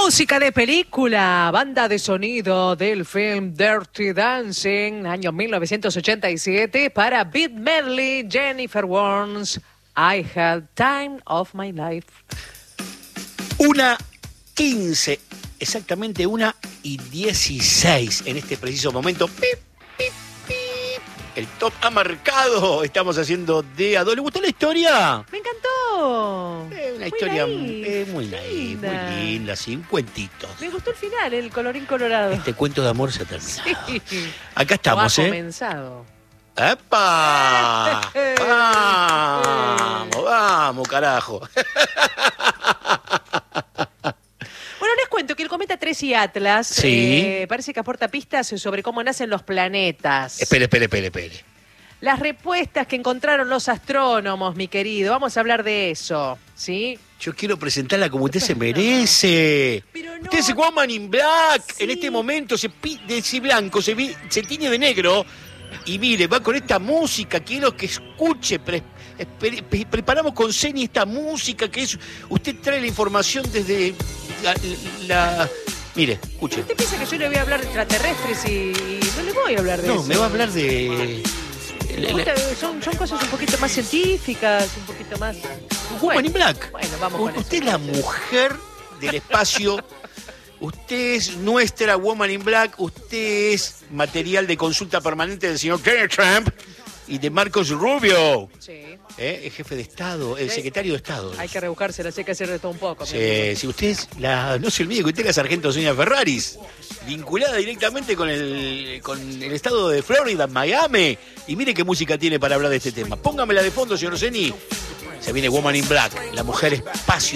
Música de película, banda de sonido del film Dirty Dancing, año 1987, para Beat Medley, Jennifer Warnes, I Had Time of My Life. 1:15, exactamente 1:16 en este preciso momento. Pip, pip, pip. El top ha marcado. Estamos haciendo de a dos. ¿Le gustó la historia? Me encantó. Una historia naif, muy naif, muy linda, sí, un cuentito. Me gustó el final, el colorín colorado. Este cuento de amor se ha terminado. Sí. Acá estamos, Ha comenzado. ¡Epa! ¡Vamos, vamos, carajo! Bueno, les cuento que el cometa Tracy Atlas parece que aporta pistas sobre cómo nacen los planetas. Espere. Las respuestas que encontraron los astrónomos, mi querido. Vamos a hablar de eso, ¿sí? Yo quiero presentarla como usted se merece. Pero no. Usted es Woman in Black. Sí. En este momento se blanco, se tiñe de negro. Y mire, va con esta música. Quiero que escuche. Preparamos con Ceni esta música que es. Usted trae la información desde la mire, escuche. ¿Usted piensa que yo le voy a hablar de extraterrestres y no le voy a hablar de eso? No, me va a hablar de. Son cosas un poquito más científicas, un poquito más... Woman in Black. Bueno, vamos con Usted eso. es la mujer del espacio. Usted es nuestra Woman in Black. Usted es material de consulta permanente del señor Donald Trump y de Marcos Rubio. Sí. El jefe de Estado, el secretario de Estado. Hay que rebuscárselas, hay que hacer de todo un poco. Si usted es no se olvide que usted es la sargento Sonia Ferraris, vinculada directamente con el estado de Florida, Miami. Y mire qué música tiene para hablar de este tema. Póngamela de fondo, señor Ceni. Se viene Woman in Black, la mujer espacio.